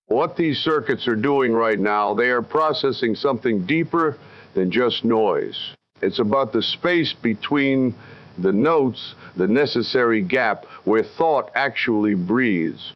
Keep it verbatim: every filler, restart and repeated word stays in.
What these circuits are doing right now, they are processing something deeper than just noise. It's about the space between the notes, the necessary gap where thought actually breathes.